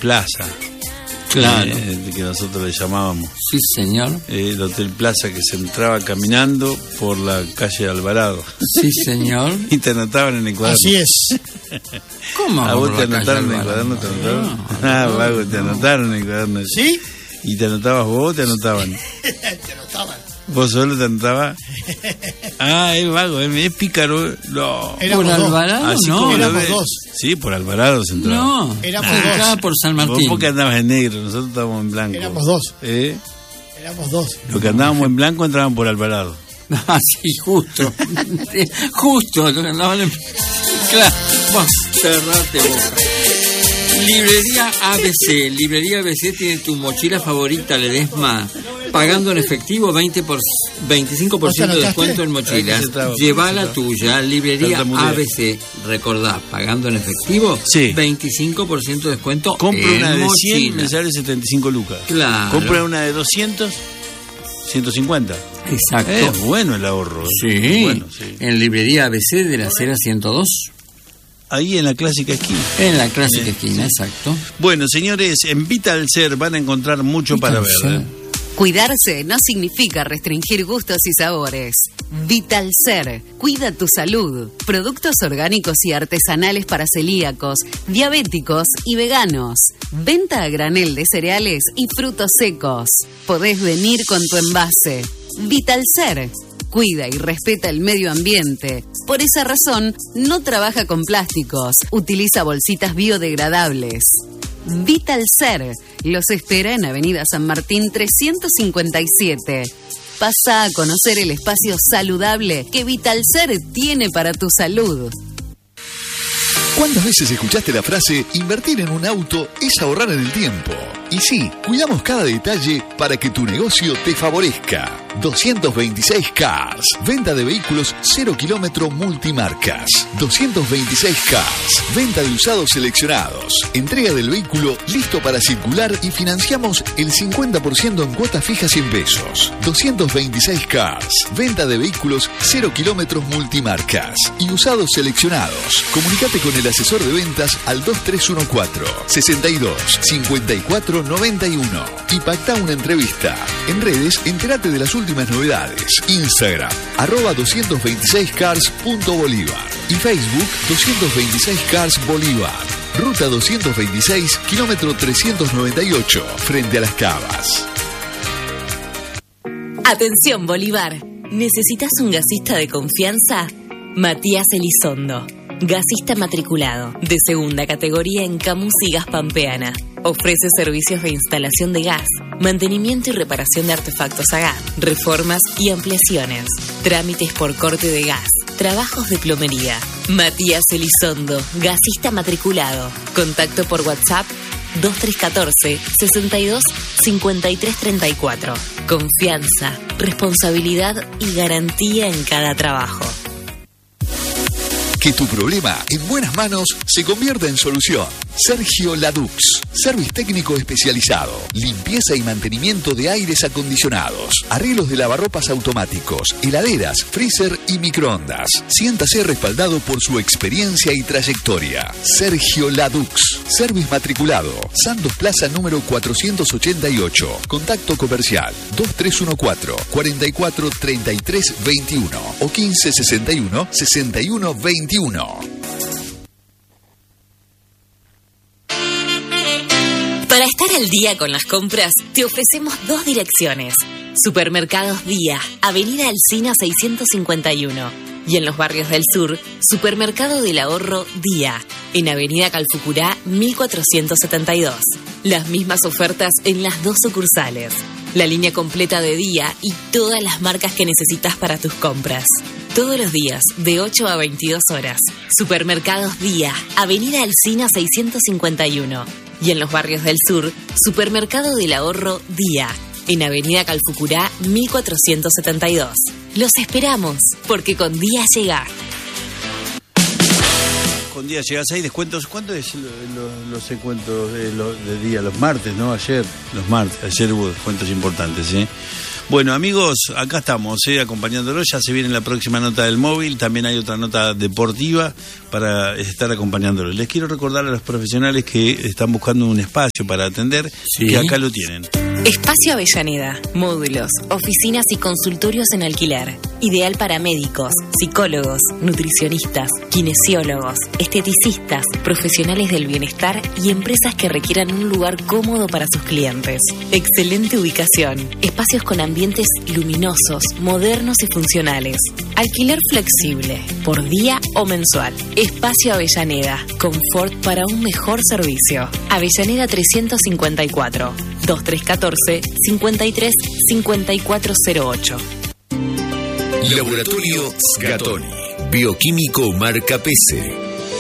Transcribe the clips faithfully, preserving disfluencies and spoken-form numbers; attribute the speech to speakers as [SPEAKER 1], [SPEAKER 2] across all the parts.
[SPEAKER 1] Plaza.
[SPEAKER 2] Claro.
[SPEAKER 1] Eh, que nosotros le llamábamos.
[SPEAKER 2] Sí, señor.
[SPEAKER 1] Eh, el Hotel Plaza, que se entraba caminando por la calle Alvarado.
[SPEAKER 2] Sí, señor.
[SPEAKER 1] Y te anotaban en el cuaderno.
[SPEAKER 3] Así es.
[SPEAKER 2] ¿Cómo?
[SPEAKER 1] ¿A vos te anotaron en el cuaderno? ¿Te anotaron?
[SPEAKER 2] No,
[SPEAKER 1] ah,
[SPEAKER 2] no,
[SPEAKER 1] vago, te
[SPEAKER 2] no.
[SPEAKER 1] anotaron en el cuaderno.
[SPEAKER 3] ¿Sí?
[SPEAKER 1] ¿Y te anotabas vos o te anotaban?
[SPEAKER 3] Te anotaban.
[SPEAKER 1] ¿Vos solo te anotabas? Ah, es vago, es pícaro. No.
[SPEAKER 3] Éramos
[SPEAKER 2] ¿Por
[SPEAKER 3] dos.
[SPEAKER 2] Alvarado?
[SPEAKER 1] Así
[SPEAKER 2] No.
[SPEAKER 1] como lo
[SPEAKER 3] éramos
[SPEAKER 1] ves.
[SPEAKER 3] dos.
[SPEAKER 1] Sí, por Alvarado se entraba.
[SPEAKER 2] No,
[SPEAKER 3] Éramos
[SPEAKER 2] acá
[SPEAKER 3] dos.
[SPEAKER 2] por San
[SPEAKER 1] Vos
[SPEAKER 2] Martín.
[SPEAKER 1] porque andabas en negro, nosotros estábamos en blanco.
[SPEAKER 3] Éramos dos.
[SPEAKER 1] ¿Eh?
[SPEAKER 3] Éramos dos.
[SPEAKER 1] Los que andábamos en blanco entraban por Alvarado.
[SPEAKER 2] Ah, sí, justo. Justo. lo que andaban en- Claro. Bueno, cerrate boca. Librería A B C. Librería A B C tiene tu mochila favorita, Ledesma. Pagando en efectivo veinte por, veinticinco por ciento de descuento en mochilas. Lleva la tuya. Librería A B C. Recordá, pagando en efectivo,
[SPEAKER 1] Sí.
[SPEAKER 2] veinticinco por ciento de descuento
[SPEAKER 1] Compra
[SPEAKER 2] en
[SPEAKER 1] una de cien,
[SPEAKER 2] mochila.
[SPEAKER 1] me sale setenta y cinco lucas.
[SPEAKER 2] Claro.
[SPEAKER 1] Compra una de doscientos, ciento cincuenta.
[SPEAKER 2] Exacto.
[SPEAKER 1] Es bueno el ahorro. ¿eh?
[SPEAKER 2] Sí.
[SPEAKER 1] Bueno, sí.
[SPEAKER 2] En Librería A B C de la acera ciento dos.
[SPEAKER 1] Ahí en la clásica esquina.
[SPEAKER 2] En la clásica
[SPEAKER 1] Sí,
[SPEAKER 2] esquina,
[SPEAKER 1] sí.
[SPEAKER 2] exacto.
[SPEAKER 1] Bueno, señores, en Vital Ser van a encontrar mucho para ver.
[SPEAKER 2] Vital
[SPEAKER 1] ¿eh?
[SPEAKER 2] Ser.
[SPEAKER 4] Cuidarse no significa restringir gustos y sabores. Vital Ser, cuida tu salud. Productos orgánicos y artesanales para celíacos, diabéticos y veganos. Venta a granel de cereales y frutos secos. Podés venir con tu envase. Vital Ser, cuida y respeta el medio ambiente. Por esa razón, no trabaja con plásticos. Utiliza bolsitas biodegradables. Vital Ser los espera en Avenida San Martín trescientos cincuenta y siete. Pasa a conocer el espacio saludable que Vital Ser tiene para tu salud.
[SPEAKER 5] ¿Cuántas veces escuchaste la frase invertir en un auto es ahorrar en el tiempo? Y sí, cuidamos cada detalle para que tu negocio te favorezca. doscientos veintiséis Cars. Venta de vehículos cero kilómetro multimarcas. doscientos veintiséis Cars. Venta de usados seleccionados. Entrega del vehículo listo para circular y financiamos el cincuenta por ciento en cuotas fijas cien pesos. doscientos veintiséis Cars. Venta de vehículos cero kilómetros multimarcas y usados seleccionados. Comunicate con el asesor de ventas al dos tres uno cuatro, sesenta y dos, cincuenta y cuatro noventa y uno y pacta una entrevista. En redes, entérate de las últimas novedades. Instagram, arroba doscientos veintiséis cars punto bolívar y Facebook doscientos veintiséis Cars Bolívar. Ruta doscientos veintiséis, kilómetro trescientos noventa y ocho, frente a Las Cavas.
[SPEAKER 6] Atención, Bolívar. ¿Necesitas un gasista de confianza? Matías Elizondo. Gasista matriculado, de segunda categoría en Camus y Gas Pampeana. Ofrece servicios de instalación de gas, mantenimiento y reparación de artefactos a gas, reformas y ampliaciones, trámites por corte de gas, trabajos de plomería. Matías Elizondo, gasista matriculado. Contacto por WhatsApp dos tres uno cuatro, sesenta y dos, cincuenta y tres treinta y cuatro. Confianza, responsabilidad y garantía en cada trabajo.
[SPEAKER 5] Que tu problema en buenas manos se convierta en solución. Sergio Ladux, service técnico especializado, limpieza y mantenimiento de aires acondicionados, arreglos de lavarropas automáticos, heladeras, freezer y microondas. Siéntase respaldado por su experiencia y trayectoria. Sergio Ladux, service matriculado, Santos Plaza número cuatrocientos ochenta y ocho. Contacto comercial dos tres uno cuatro, cuarenta y cuatro, treinta y tres veintiuno o quince sesenta y uno, sesenta y uno veintiuno.
[SPEAKER 6] Para estar al día con las compras, te ofrecemos dos direcciones. Supermercados Día, Avenida Alsina seiscientos cincuenta y uno. Y en los barrios del sur, Supermercado del Ahorro Día, en Avenida Calfucurá mil cuatrocientos setenta y dos. Las mismas ofertas en las dos sucursales. La línea completa de Día y todas las marcas que necesitas para tus compras. Todos los días, de ocho a veintidós horas. Supermercados Día, Avenida Alsina seiscientos cincuenta y uno. Y en los barrios del sur, Supermercado del Ahorro Día, en Avenida Calfucurá mil cuatrocientos setenta y dos. Los esperamos, porque con Día llega.
[SPEAKER 1] Con Día llegas ahí, descuentos. ¿Cuánto es lo, lo, los descuentos de, lo, de día? Los martes, ¿no? Ayer, los martes, ayer hubo descuentos importantes, ¿eh? Bueno, amigos, acá estamos, eh, acompañándolos. Ya se viene la próxima nota del móvil. También hay otra nota deportiva para estar acompañándolos. Les quiero recordar a los profesionales que están buscando un espacio para atender,
[SPEAKER 2] ¿Sí?
[SPEAKER 1] que acá lo tienen.
[SPEAKER 6] Espacio Avellaneda, módulos, oficinas y consultorios en alquiler. Ideal para médicos, psicólogos, nutricionistas, kinesiólogos, esteticistas, profesionales del bienestar y empresas que requieran un lugar cómodo para sus clientes. Excelente ubicación, espacios con ambientes luminosos, modernos y funcionales. Alquiler flexible, por día o mensual. Espacio Avellaneda, confort para un mejor servicio. Avellaneda trescientos cincuenta y cuatro, veintitrés catorce, cincuenta y tres, cincuenta y cuatro cero ocho.
[SPEAKER 5] Laboratorio Sgatoni, bioquímico marca P C.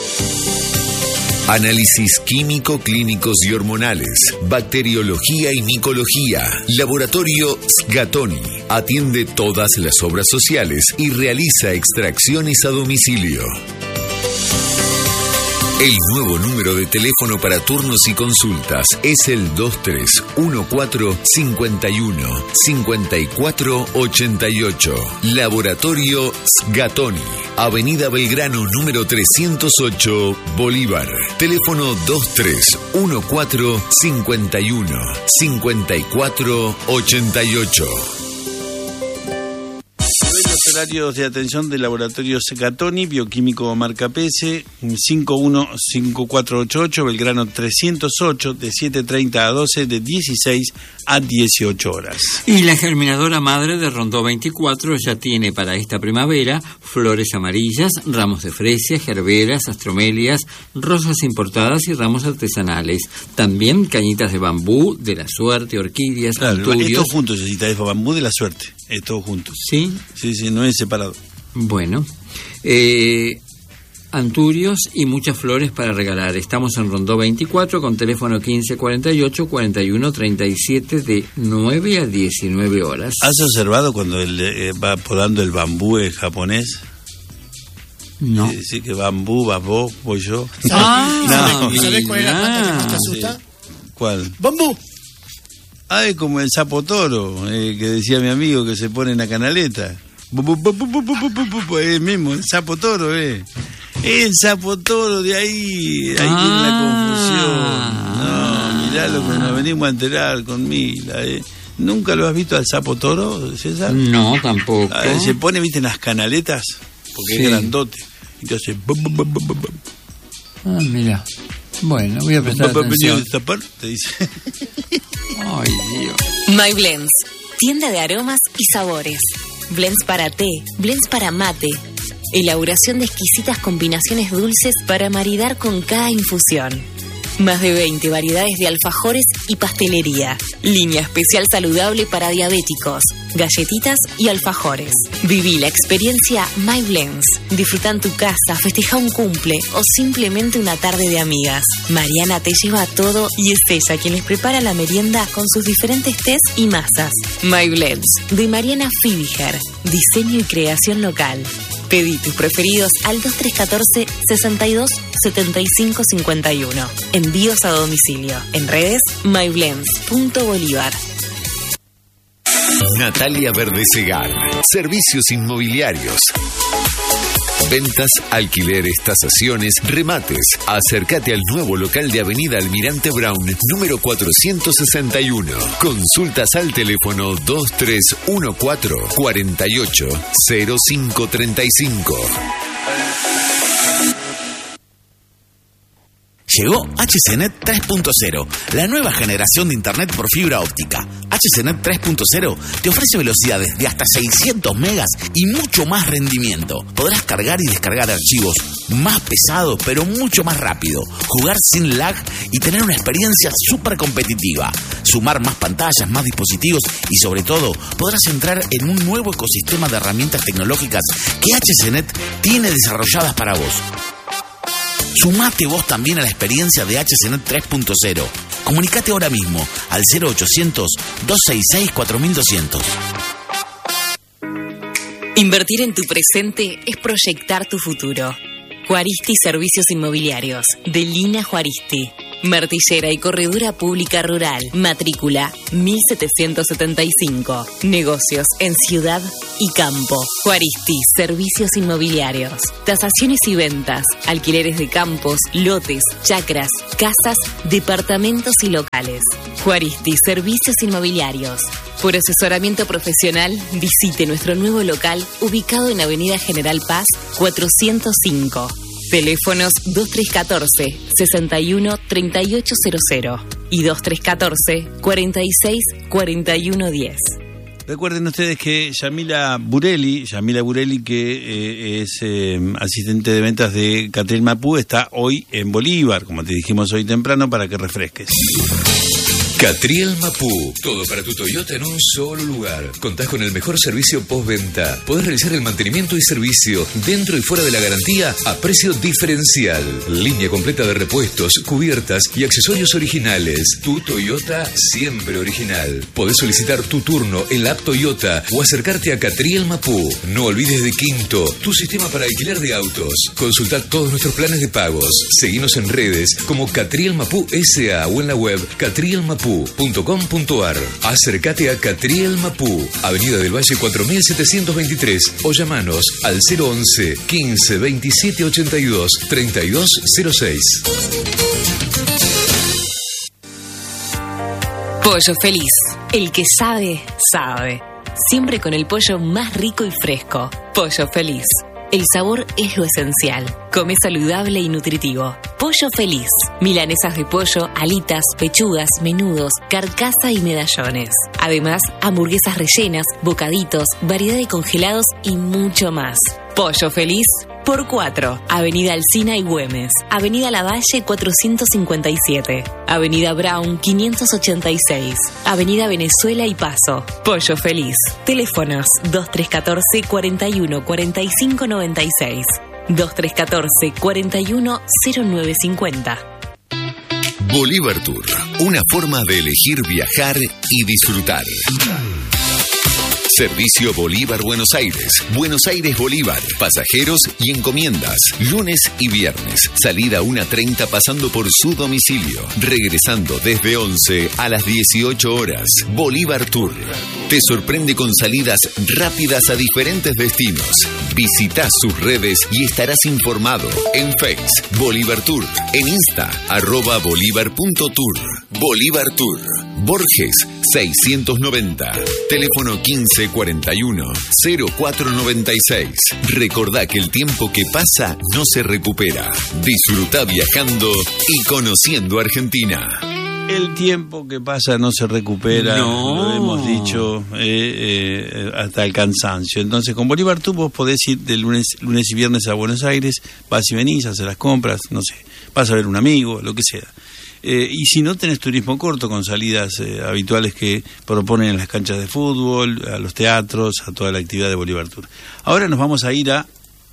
[SPEAKER 5] Análisis químico, clínicos y hormonales, bacteriología y micología. Laboratorio Sgatoni atiende todas las obras sociales y realiza extracciones a domicilio. El nuevo número de teléfono para turnos y consultas es el dos tres uno cuatro, cinco uno, cinco cuatro ocho ocho. Laboratorio Sgatoni, Avenida Belgrano número trescientos ocho, Bolívar. Teléfono dos tres uno cuatro, cinco uno, cinco cuatro ocho ocho.
[SPEAKER 1] Los horarios de atención del laboratorio Sgatoni, bioquímico marca P S, cinco uno cinco cuatro ocho ocho, Belgrano trescientos ocho, de siete treinta a doce, de dieciséis a dieciocho horas.
[SPEAKER 2] Y la germinadora madre de Rondó veinticuatro ya tiene para esta primavera flores amarillas, ramos de fresias, gerberas, astromelias, rosas importadas y ramos artesanales. También cañitas de bambú, de la suerte, orquídeas,
[SPEAKER 1] Claro,
[SPEAKER 2] anturios.
[SPEAKER 1] esto juntos, necesita de bambú de la suerte, es todo juntos.
[SPEAKER 2] ¿Sí?
[SPEAKER 1] Sí, sí, no es separado.
[SPEAKER 2] Bueno, eh, anturios y muchas flores para regalar. Estamos en Rondó veinticuatro con teléfono quince cuarenta y ocho, cuarenta y uno treinta y siete de nueve a diecinueve horas.
[SPEAKER 1] ¿Has observado cuando él eh, va podando el bambú en japonés?
[SPEAKER 2] No.
[SPEAKER 1] Sí, sí, que bambú, babó, voy yo.
[SPEAKER 2] Ah,
[SPEAKER 3] ¿Y sabés cuál es la planta que más te
[SPEAKER 2] mirá.
[SPEAKER 3] asusta?
[SPEAKER 1] ¿Cuál?
[SPEAKER 3] ¡Bambú!
[SPEAKER 1] Ah, es como el sapo toro, eh, que decía mi amigo que se pone en la canaleta. Bu, bu, bu, bu, bu, bu, bu, bu, bu, Es mismo, el sapo toro, eh. El sapo toro, de ahí, ahí
[SPEAKER 2] Ah.
[SPEAKER 1] viene la confusión. No, mirá lo que nos venimos a enterar con Mila, eh. ¿Nunca lo has visto al sapo toro, César?
[SPEAKER 2] No, tampoco.
[SPEAKER 1] Ah, se pone, viste, en las canaletas, porque
[SPEAKER 2] Sí.
[SPEAKER 1] es grandote. Entonces, bu, bu, bu, bu, bu, bu.
[SPEAKER 2] Ah, mira. Bueno, voy a prestar
[SPEAKER 1] ¿Va a venir
[SPEAKER 2] atención.
[SPEAKER 1] a destapar? Te dice.
[SPEAKER 2] Ay, Dios.
[SPEAKER 6] My Blends, tienda de aromas y sabores. Blends para té, blends para mate. Elaboración de exquisitas combinaciones dulces para maridar con cada infusión. Más de veinte variedades de alfajores y pastelería. Línea especial saludable para diabéticos, galletitas y alfajores. Viví la experiencia My Blends. Disfruta en tu casa, festeja un cumple o simplemente una tarde de amigas. Mariana te lleva a todo y es ella quien les prepara la merienda con sus diferentes tés y masas. My Blends, de Mariana Fibiger. Diseño y creación local. Pedí tus preferidos al dos tres uno cuatro, sesenta y dos, setenta y cinco cincuenta y uno. Envíos a domicilio. En redes, myblends.bolívar.
[SPEAKER 5] Natalia Verdesegar, servicios inmobiliarios. Ventas, alquileres, tasaciones, remates. Acércate al nuevo local de Avenida Almirante Brown, número cuatrocientos sesenta y uno. Consultas al teléfono dos tres uno cuatro, cuarenta y ocho, cero cinco treinta y cinco.
[SPEAKER 7] Llegó H C Net tres punto cero, la nueva generación de Internet por fibra óptica. H C Net tres punto cero te ofrece velocidades de hasta seiscientos megas y mucho más rendimiento. Podrás cargar y descargar archivos más pesados, pero mucho más rápido, jugar sin lag y tener una experiencia súper competitiva. Sumar más pantallas, más dispositivos y sobre todo podrás entrar en un nuevo ecosistema de herramientas tecnológicas que H C Net tiene desarrolladas para vos. Sumate vos también a la experiencia de H C Net tres punto cero. Comunicate ahora mismo al cero ochocientos, doscientos sesenta y seis, cuatro mil doscientos.
[SPEAKER 6] Invertir en tu presente es proyectar tu futuro. Juaristi Servicios Inmobiliarios, de Lina Juaristi. Martillera y corredora pública rural. Matrícula mil setecientos setenta y cinco. Negocios en ciudad y campo. Juaristi, servicios inmobiliarios. Tasaciones y ventas. Alquileres de campos, lotes, chacras, casas, departamentos y locales. Juaristi, servicios inmobiliarios. Por asesoramiento profesional, visite nuestro nuevo local ubicado en Avenida General Paz cuatrocientos cinco. Teléfonos dos tres uno cuatro, seis uno, tres ocho cero cero y dos tres uno cuatro, cuarenta y seis, cuarenta y uno diez.
[SPEAKER 1] Recuerden ustedes que Yamila Burelli, Yamila Burelli que eh, es eh, asistente de ventas de Catriel Mapú, está hoy en Bolívar, como te dijimos hoy temprano, para que refresques.
[SPEAKER 8] Catriel Mapú, todo para tu Toyota en un solo lugar. Contás con el mejor servicio postventa. Podés realizar el mantenimiento y servicio dentro y fuera de la garantía a precio diferencial. Línea completa de repuestos, cubiertas y accesorios originales. Tu Toyota siempre original. Podés solicitar tu turno en la app Toyota o acercarte a Catriel Mapú. No olvides de Quinto, tu sistema para alquiler de autos. Consultá todos nuestros planes de pagos. Seguinos en redes como Catriel Mapú S A o en la web catriel mapú punto com punto ar. Acércate a Catriel Mapú, Avenida del Valle cuatro mil setecientos veintitrés o llamanos al cero once, quince, veintisiete ochenta y dos, treinta y dos cero seis.
[SPEAKER 6] Pollo Feliz, el que sabe, sabe. Siempre con el pollo más rico y fresco. Pollo Feliz. El sabor es lo esencial. Come saludable y nutritivo. Pollo Feliz. Milanesas de pollo, alitas, pechugas, menudos, carcasa y medallones. Además, hamburguesas rellenas, bocaditos, variedad de congelados y mucho más. Pollo Feliz por cuatro. Avenida Alsina y Güemes. Avenida Lavalle cuatrocientos cincuenta y siete. Avenida Brown quinientos ochenta y seis. Avenida Venezuela y Paso. Pollo Feliz. Teléfonos dos tres uno cuatro, cuarenta y uno, cuarenta y cinco noventa y seis. dos tres uno cuatro, cuarenta y uno, cero nueve cincuenta.
[SPEAKER 5] Bolívar Tour, una forma de elegir viajar y disfrutar. Servicio Bolívar Buenos Aires, Buenos Aires Bolívar, pasajeros y encomiendas, lunes y viernes, salida una treinta pasando por su domicilio, regresando desde once a las dieciocho horas. Bolívar Tour te sorprende con salidas rápidas a diferentes destinos. Visita sus redes y estarás informado. En Face, Bolívar Tour, en Insta, arroba bolívar punto tour. Bolívar Tour, Borges seiscientos noventa, teléfono quince cuarenta y uno, cero cuatro noventa y seis. Recordá que el tiempo que pasa no se recupera. Disfruta viajando y conociendo Argentina.
[SPEAKER 1] El tiempo que pasa no se recupera,
[SPEAKER 2] No.
[SPEAKER 1] lo hemos dicho eh, eh, hasta el cansancio. Entonces, con Bolívar tú vos podés ir de lunes, lunes y viernes a Buenos Aires, vas y venís, haces las compras, no sé, vas a ver un amigo, lo que sea. Eh, y si no, tenés turismo corto con salidas eh, habituales que proponen en las canchas de fútbol, a los teatros, a toda la actividad de Bolívar Tour. Ahora nos vamos a ir a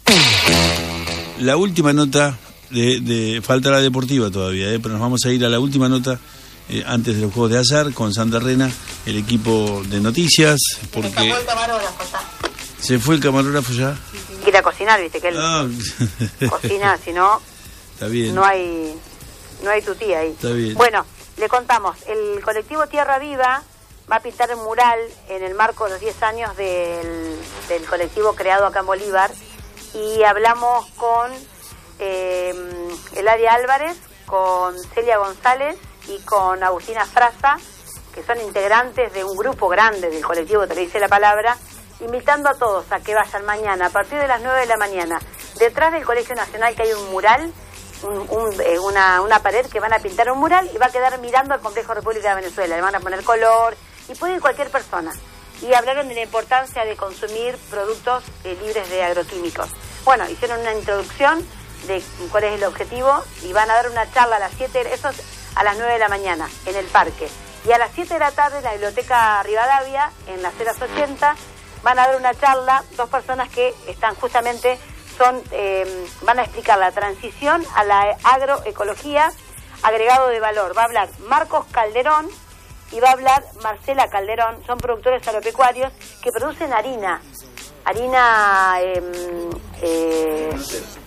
[SPEAKER 1] la última nota, de, de falta la deportiva todavía, eh, pero nos vamos a ir a la última nota eh, antes de los Juegos de Azar con Sandra Rena, el equipo de noticias, porque...
[SPEAKER 9] Se fue el camarógrafo, está.
[SPEAKER 1] ¿Se fue el camarógrafo ya?
[SPEAKER 9] Quiere cocinar, viste, que él
[SPEAKER 1] Ah,
[SPEAKER 9] cocina, si no,
[SPEAKER 1] está bien.
[SPEAKER 9] no hay... No hay tu tía ahí.
[SPEAKER 1] Está bien.
[SPEAKER 9] Bueno, le contamos, el colectivo Tierra Viva va a pintar un mural en el marco de los diez años del, del colectivo creado acá en Bolívar, y hablamos con eh, Eladia Álvarez, con Celia González y con Agustina Fraza, que son integrantes de un grupo grande del colectivo Te le dice la palabra, invitando a todos a que vayan mañana a partir de las nueve de la mañana, detrás del Colegio Nacional, que hay un mural, Un, un, eh, una, una pared que van a pintar un mural y va a quedar mirando al complejo República de Venezuela. Le van a poner color y puede ir cualquier persona. Y hablaron de la importancia de consumir productos eh, libres de agroquímicos. Bueno, hicieron una introducción de cuál es el objetivo y van a dar una charla a las siete, eso es a las nueve de la mañana en el parque. Y a las siete de la tarde en la Biblioteca Rivadavia, en las Heras ochenta, van a dar una charla, dos personas que están justamente... Son, eh, van a explicar la transición a la agroecología, agregado de valor. Va a hablar Marcos Calderón y va a hablar Marcela Calderón. Son productores agropecuarios que producen harina, harina, eh, eh,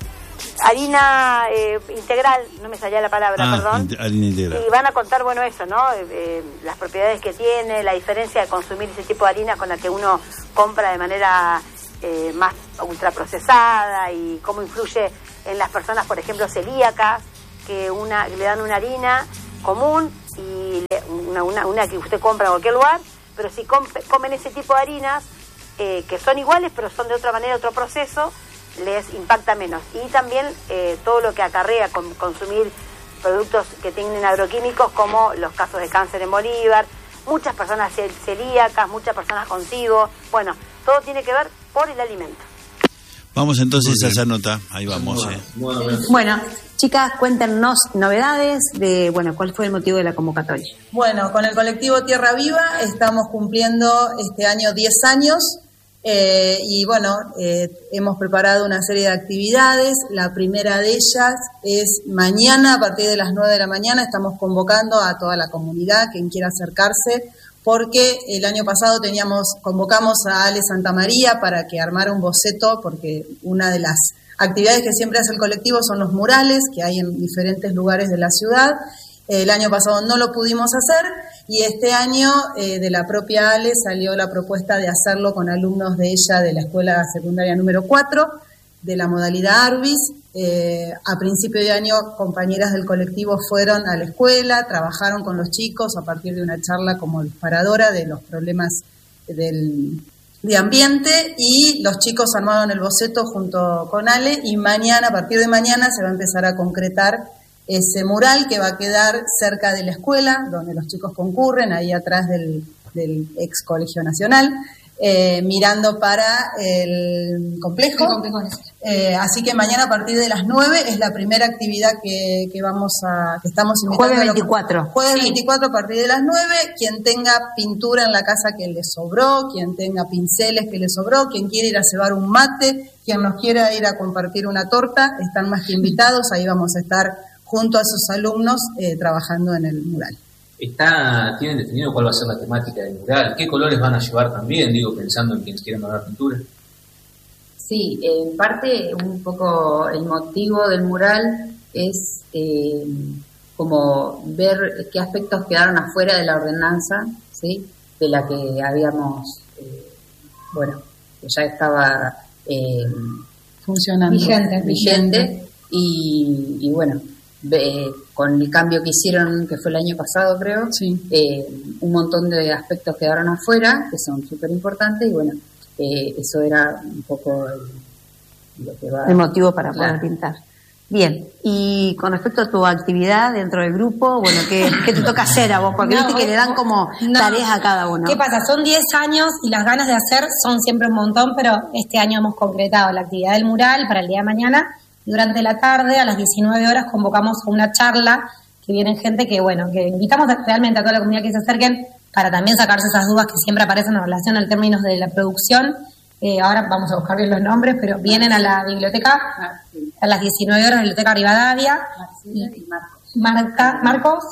[SPEAKER 9] harina eh, integral, no me salía la palabra,
[SPEAKER 1] ah,
[SPEAKER 9] perdón.
[SPEAKER 1] In- harina integral.
[SPEAKER 9] Y van a contar, bueno, eso, ¿no? Eh, eh, las propiedades que tiene, la diferencia de consumir ese tipo de harina con la que uno compra de manera eh, más ultraprocesada y cómo influye en las personas, por ejemplo, celíacas, que una le dan una harina común y le, una, una, una que usted compra en cualquier lugar, pero si com- comen ese tipo de harinas, eh, que son iguales, pero son de otra manera, otro proceso, les impacta menos. Y también eh, todo lo que acarrea con consumir productos que tienen agroquímicos, como los casos de cáncer en Bolívar, muchas personas celíacas, muchas personas con SIBO, bueno, todo tiene que ver por el alimento.
[SPEAKER 1] Vamos entonces a esa nota, ahí vamos. Eh.
[SPEAKER 10] Bueno, chicas, cuéntenos novedades de, bueno, cuál fue el motivo de la convocatoria.
[SPEAKER 11] Bueno, con el colectivo Tierra Viva estamos cumpliendo este año diez años. Eh, y bueno, eh, hemos preparado una serie de actividades. La primera de ellas es mañana a partir de las nueve de la mañana. Estamos convocando a toda la comunidad, quien quiera acercarse, porque el año pasado teníamos convocamos a Ale Santamaría para que armara un boceto, porque una de las actividades que siempre hace el colectivo son los murales que hay en diferentes lugares de la ciudad. El año pasado no lo pudimos hacer y este año eh, de la propia Ale salió la propuesta de hacerlo con alumnos de ella de la escuela secundaria número cuatro, de la modalidad ARBIS. Eh, a principio de año compañeras del colectivo fueron a la escuela, trabajaron con los chicos a partir de una charla como disparadora de los problemas del, de ambiente, y los chicos armaron el boceto junto con Ale, y mañana, a partir de mañana, se va a empezar a concretar ese mural que va a quedar cerca de la escuela, donde los chicos concurren, ahí atrás del, del ex Colegio Nacional, eh, mirando para el complejo. El complejo eh, así que mañana a partir de las nueve es la primera actividad que, que vamos a, que estamos invitando.
[SPEAKER 10] Jueves veinticuatro.
[SPEAKER 11] Jueves sí. veinticuatro a partir de las nueve. Quien tenga pintura en la casa que le sobró, quien tenga pinceles que le sobró, quien quiera ir a cebar un mate, quien nos quiera ir a compartir una torta, están más que invitados. Ahí vamos a estar junto a sus alumnos eh, trabajando en el mural.
[SPEAKER 12] Está, ¿Tienen definido cuál va a ser la temática del mural? ¿Qué colores van a llevar también? Digo, pensando en quienes quieran donar pintura.
[SPEAKER 13] Sí, en parte un poco el motivo del mural es eh, como ver qué aspectos quedaron afuera de la ordenanza, ¿sí? De la que habíamos, eh, bueno, que ya estaba eh,
[SPEAKER 11] funcionando,
[SPEAKER 13] vigente, vigente y, y bueno, Eh, con el cambio que hicieron, que fue el año pasado creo, sí. eh, un montón de aspectos quedaron afuera que son súper importantes y bueno, eh, eso era un poco el, lo que va,
[SPEAKER 10] el motivo para
[SPEAKER 13] claro.
[SPEAKER 10] poder pintar. Bien, y con respecto a tu actividad dentro del grupo, bueno, ¿qué, qué te toca hacer a vos? Porque
[SPEAKER 14] no,
[SPEAKER 10] viste que le dan como
[SPEAKER 14] no.
[SPEAKER 10] tareas a cada uno.
[SPEAKER 14] ¿Qué pasa? Son diez años y las ganas de hacer son siempre un montón, pero este año hemos concretado la actividad del mural para el día de mañana. Durante la tarde, a las diecinueve horas, convocamos a una charla que vienen gente que, bueno, que invitamos realmente a toda la comunidad que se acerquen para también sacarse esas dudas que siempre aparecen en relación al términos de la producción. Eh, ahora vamos a buscar bien los nombres, pero vienen a la biblioteca a las diecinueve horas, Biblioteca Rivadavia, y Marca, Marcos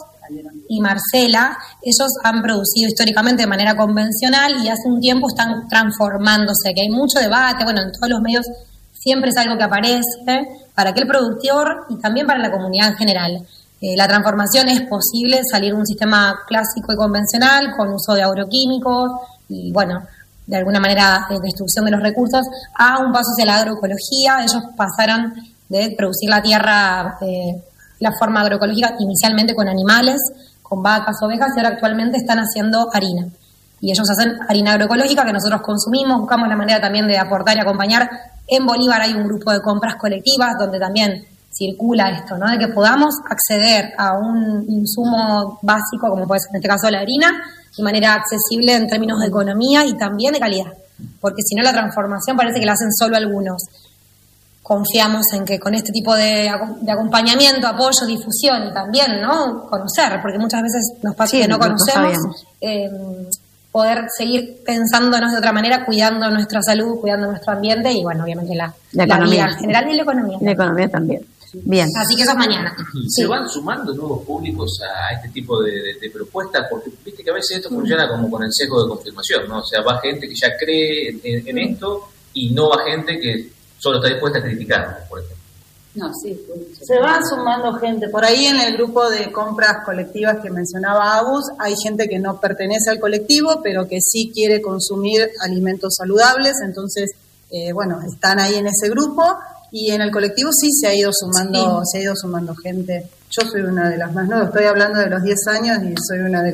[SPEAKER 14] y Marcela. Ellos han producido históricamente de manera convencional y hace un tiempo están transformándose, que hay mucho debate, bueno, en todos los medios siempre es algo que aparece para aquel productor y también para la comunidad en general. Eh, la transformación es posible, salir de un sistema clásico y convencional con uso de agroquímicos y, bueno, de alguna manera eh, destrucción de los recursos, a un paso hacia la agroecología. Ellos pasaron de producir la tierra de eh, la forma agroecológica inicialmente con animales, con vacas, ovejas, y ahora actualmente están haciendo harina. Y ellos hacen harina agroecológica que nosotros consumimos, buscamos la manera también de aportar y acompañar. En Bolívar hay un grupo de compras colectivas donde también circula esto, ¿no? De que podamos acceder a un insumo básico, como puede ser en este caso la harina, de manera accesible en términos de economía y también de calidad. Porque si no, la transformación parece que la hacen solo algunos. Confiamos en que con este tipo de, de acompañamiento, apoyo, difusión y también, ¿no? Conocer, porque muchas veces nos pasa sí, que no conocemos. Eh, poder seguir pensándonos de otra manera, cuidando nuestra salud, cuidando nuestro ambiente y, bueno, obviamente la,
[SPEAKER 10] la,
[SPEAKER 14] la
[SPEAKER 10] economía
[SPEAKER 14] vida en general y la economía.
[SPEAKER 10] La economía también. Bien.
[SPEAKER 14] Así que eso es mañana.
[SPEAKER 12] ¿Se sí. van sumando nuevos públicos a este tipo de, de, de propuestas? Porque viste que a veces esto funciona como con el sesgo de confirmación, ¿no? O sea, va gente que ya cree en, en esto y no va gente que solo está dispuesta a criticarlo, por ejemplo.
[SPEAKER 13] No, sí,
[SPEAKER 11] se va sumando gente. Por ahí en el grupo de compras colectivas que mencionaba Agus, hay gente que no pertenece al colectivo, pero que sí quiere consumir alimentos saludables, entonces, eh, bueno, están ahí en ese grupo, y en el colectivo sí se ha ido sumando, sí. se ha ido sumando gente. Yo soy una de las más nuevas, estoy hablando de los diez años y soy una de